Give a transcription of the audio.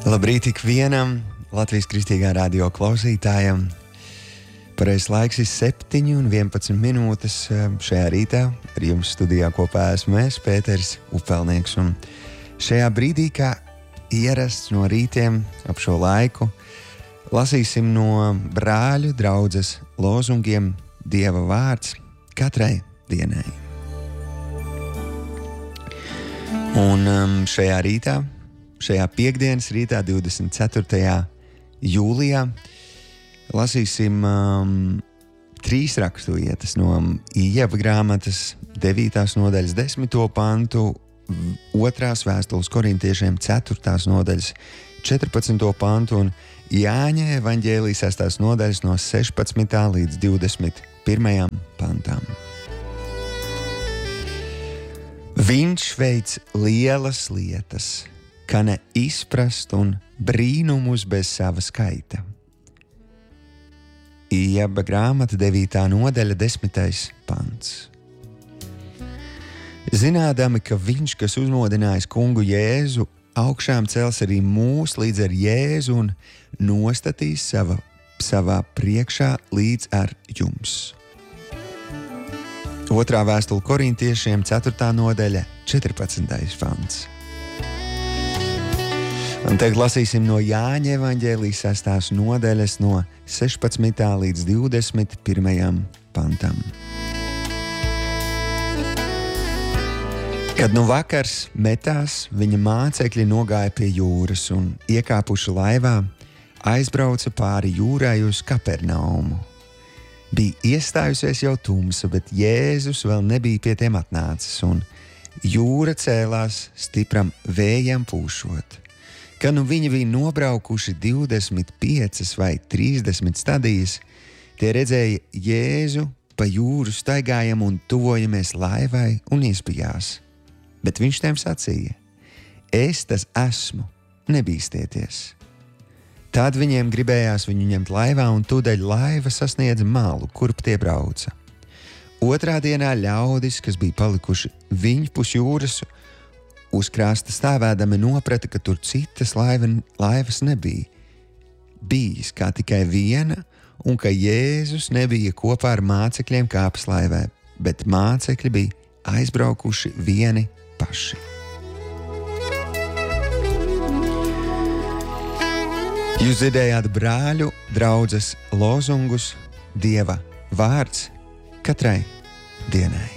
Labrīt ikvienam Latvijas Kristīgā radio klausītājam. Pareizais laiks ir 7:11 šajā rītā. Ar jums studijā kopā esmu es, Pēters Upelnieks. Un šajā brīdī, kā ierasts no rītiem ap šo laiku, lasīsim no brāļu draudzes lozungiem Dieva vārds katrai dienai. Un šajā rītā, šajā piekdienas rītā, 24. jūlijā, lasīsim 3 rakstu vietas no Ieva grāmatas 9. nodaļas 10. pantu, 2. vēstules korintiešiem 4. nodaļas 14. pantu un Jāņa evaņģēlijas 6. nodaļas no 16. līdz 21. pantām. Viņš veic lielas lietas, ka ne izprast un brīnumus bez sava skaita. Ieba grāmata 9. nodaļa 10. pants. Zinādami, ka viņš, kas uzmodinājis kungu Jēzu, augšām cels arī mūs līdz ar Jēzu un nostatīs savā priekšā līdz ar jums. 2. vēstule korintiešiem 4. nodaļa 14. pants. Un tagad lasīsim no Jāņa evaņģēlijas 6. nodaļas no 16. līdz 21. pantam. Kad nu vakars metās, viņa mācekļi nogāja pie jūras un iekāpuši laivā, aizbrauca pāri jūrai uz Kapernaumu. Bija iestājusies jau tumsa, bet Jēzus vēl nebija pie tiem atnācis, un jūra cēlās stipram vējam pūšot. Kad nu viņi bija nobraukuši 25 vai 30 stadijas, tie redzēja Jēzu pa jūru staigājam un tuvojamies laivai un iespijās. Bet viņš tiem sacīja: es tas esmu, nebīstieties. Tad viņiem gribējās viņu ņemt laivā, un tūdaļ laiva sasniedza malu, kurp tie brauca. 2. dienā ļaudis, kas bija palikuši viņpus jūras, uz krasta stāvēdami noprata, ka tur citas laivas nebija. Bijis kā tikai viena, un ka Jēzus nebija kopā ar mācekļiem kāpis laivā, bet mācekļi bija aizbraukuši vieni paši. Jūs dzirdējāt brāļu draudzes lozungus Dieva vārds katrai dienai.